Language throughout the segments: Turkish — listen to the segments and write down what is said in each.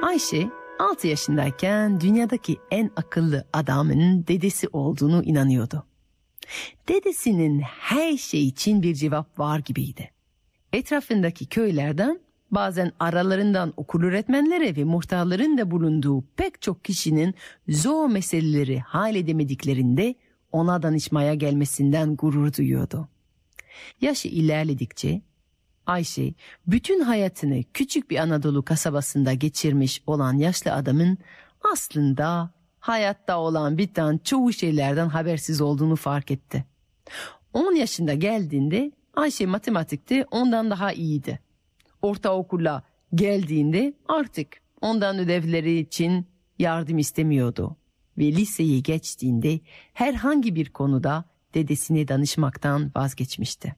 Ayşe 6 yaşındayken dünyadaki en akıllı adamın dedesi olduğunu inanıyordu. Dedesinin her şey için bir cevap var gibiydi. Etrafındaki köylerden, bazen aralarından okul öğretmenleri ve muhtarların da bulunduğu pek çok kişinin zor meseleleri halledemediklerinde ona danışmaya gelmesinden gurur duyuyordu. Yaşı ilerledikçe Ayşe bütün hayatını küçük bir Anadolu kasabasında geçirmiş olan yaşlı adamın aslında hayatta olan biten çoğu şeylerden habersiz olduğunu fark etti. 10 yaşında geldiğinde Ayşe matematikte ondan daha iyiydi. Ortaokula geldiğinde artık ondan ödevleri için yardım istemiyordu. Ve liseyi geçtiğinde herhangi bir konuda dedesine danışmaktan vazgeçmişti.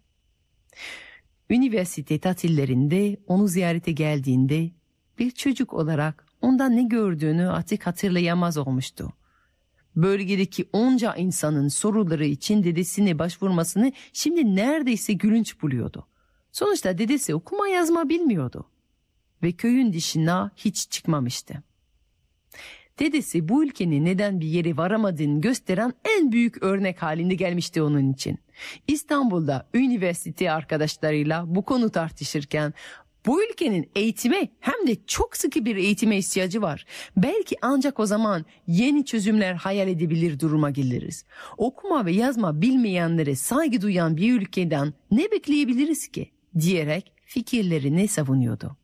Üniversite tatillerinde onu ziyarete geldiğinde bir çocuk olarak ondan ne gördüğünü artık hatırlayamaz olmuştu. Bölgedeki onca insanın soruları için dedesine başvurmasını şimdi neredeyse gülünç buluyordu. Sonuçta dedesi okuma yazma bilmiyordu ve köyün dışına hiç çıkmamıştı. Dedesi bu ülkenin neden bir yere varamadığını gösteren en büyük örnek halinde gelmişti onun için. İstanbul'da üniversite arkadaşlarıyla bu konu tartışırken bu ülkenin eğitime hem de çok sıkı bir eğitime ihtiyacı var. Belki ancak o zaman yeni çözümler hayal edebilir duruma geliriz. Okuma ve yazma bilmeyenlere saygı duyan bir ülkeden ne bekleyebiliriz ki? Diyerek fikirlerini savunuyordu.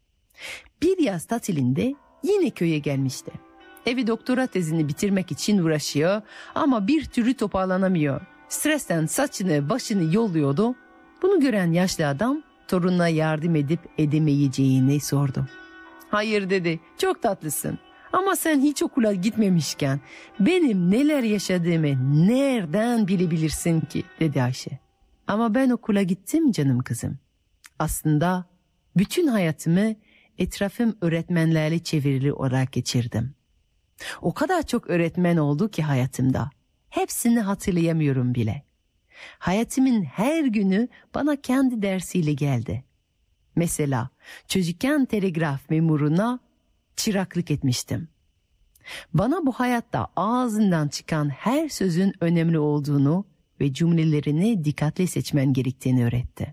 Bir yaz tatilinde yine köye gelmişti. Evi doktora tezini bitirmek için uğraşıyor ama bir türlü toparlanamıyor. Stresten saçını başını yolluyordu. Bunu gören yaşlı adam torununa yardım edip edemeyeceğini sordu. Hayır dedi, çok tatlısın ama sen hiç okula gitmemişken benim neler yaşadığımı nereden bilebilirsin ki dedi Ayşe. Ama ben okula gittim canım kızım. Aslında bütün hayatımı etrafım öğretmenlerle çevrili olarak geçirdim. O kadar çok öğretmen oldu ki hayatımda. Hepsini hatırlayamıyorum bile. Hayatımın her günü bana kendi dersiyle geldi. Mesela çocukken telgraf memuruna çıraklık etmiştim. Bana bu hayatta ağzından çıkan her sözün önemli olduğunu ve cümlelerini dikkatli seçmen gerektiğini öğretti.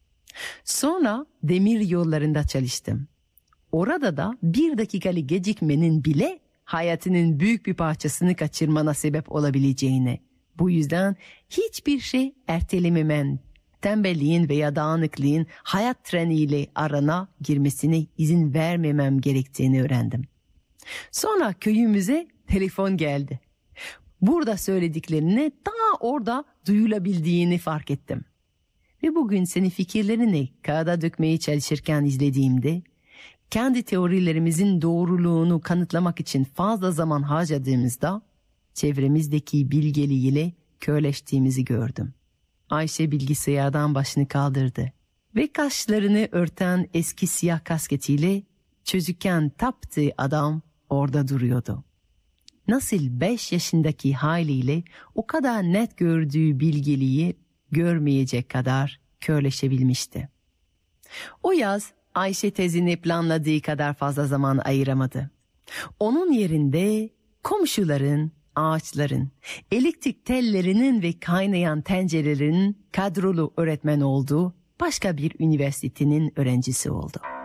Sonra demir yollarında çalıştım. Orada da 1 dakikalık gecikmenin bile hayatının büyük bir parçasını kaçırmana sebep olabileceğini, bu yüzden hiçbir şey ertelememen, tembelliğin veya dağınıklığın hayat treniyle arana girmesine izin vermemem gerektiğini öğrendim. Sonra köyümüze telefon geldi. Burada söylediklerini daha orada duyulabildiğini fark ettim. Ve bugün senin fikirlerini kağıda dökmeye çalışırken izlediğimde, kendi teorilerimizin doğruluğunu kanıtlamak için fazla zaman harcadığımızda çevremizdeki bilgeliğiyle körleştiğimizi gördüm. Ayşe bilgisayardan başını kaldırdı ve kaşlarını örten eski siyah kasketiyle çocukken taptığı adam orada duruyordu. Nasıl 5 yaşındaki haliyle o kadar net gördüğü bilgeliği görmeyecek kadar körleşebilmişti. O yaz Ayşe tezini planladığı kadar fazla zaman ayıramadı. Onun yerinde komşuların, ağaçların, elektrik tellerinin ve kaynayan tencerelerin kadrolu öğretmen olduğu başka bir üniversitenin öğrencisi oldu.